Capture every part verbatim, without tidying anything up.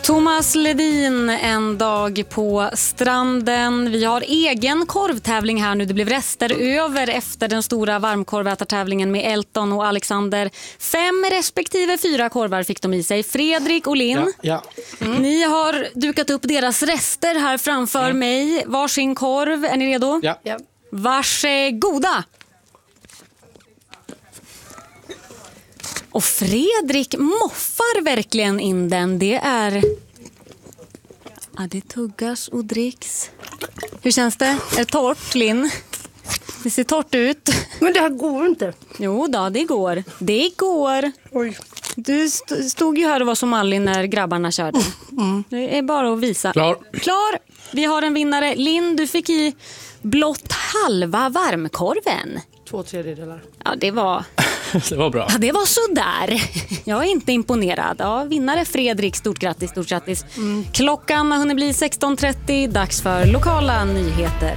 Thomas Ledin, en dag på stranden. Vi har egen korvtävling här nu. Det blev rester över efter den stora varmkorvätartävlingen med Elton och Alexander. Fem respektive fyra korvar fick de i sig. Fredrik och Linn. Ja, ja. Mm. Ni har dukat upp deras rester här framför mm. mig. Varsin korv. Är ni redo? Ja. ja. Varsågoda! Och Fredrik moffar verkligen in den. Det är... Ja, det tuggas och dricks. Hur känns det? Är det torrt, Linn? Det ser torrt ut. Men det här går inte. Jo då, det går. Det går. Oj. Du st- stod ju här och var som Malin när grabbarna körde. Mm. Det är bara att visa. Klar. Klar. Vi har en vinnare. Linn, du fick i blott halva varmkorven. Två tredjedelar. Ja, det var... Det var bra. Ja, det var så där. Jag är inte imponerad. Ja, vinnare Fredrik, stort grattis, stort grattis. Mm. Klockan har hunnit bli sexton trettio, dags för lokala nyheter.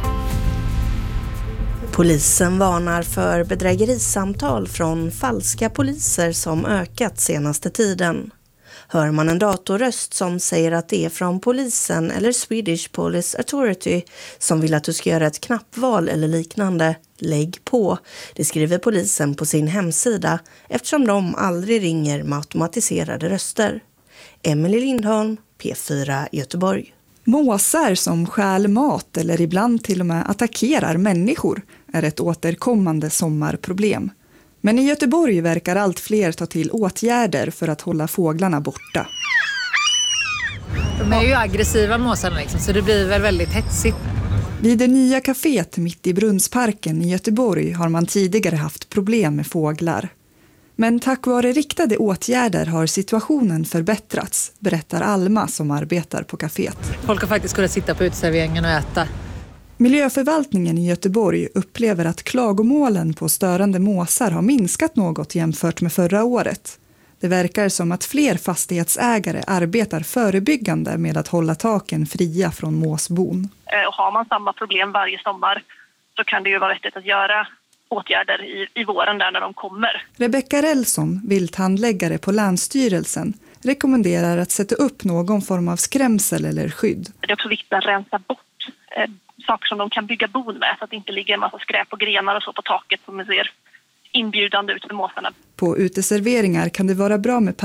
Polisen varnar för bedrägerisamtal från falska poliser som ökat senaste tiden. Hör man en datorröst som säger att det är från polisen eller Swedish Police Authority som vill att du ska göra ett knappval eller liknande, lägg på. Det skriver polisen på sin hemsida eftersom de aldrig ringer med automatiserade röster. Emelie Lindholm, P fyra Göteborg. Måsar som stjäl mat eller ibland till och med attackerar människor är ett återkommande sommarproblem. Men i Göteborg verkar allt fler ta till åtgärder för att hålla fåglarna borta. De är ju aggressiva måsarna liksom, så det blir väl väldigt hetsigt. Vid det nya kaféet mitt i Brunnsparken i Göteborg har man tidigare haft problem med fåglar. Men tack vare riktade åtgärder har situationen förbättrats, berättar Alma som arbetar på kaféet. Folk har faktiskt kunnat sitta på uteserveringen och äta. Miljöförvaltningen i Göteborg upplever att klagomålen på störande måsar har minskat något jämfört med förra året. Det verkar som att fler fastighetsägare arbetar förebyggande med att hålla taken fria från måsbon. Och har man samma problem varje sommar så kan det ju vara vettigt att göra åtgärder i, i våren där när de kommer. Rebecka Relson, vilthandläggare på Länsstyrelsen, rekommenderar att sätta upp någon form av skrämsel eller skydd. Det är också viktigt att rensa bort eh, saker som de kan bygga bon med så att det inte ligger en massa skräp och grenar och så på taket som ser inbjudande ut för måsarna. På uteserveringar kan det vara bra med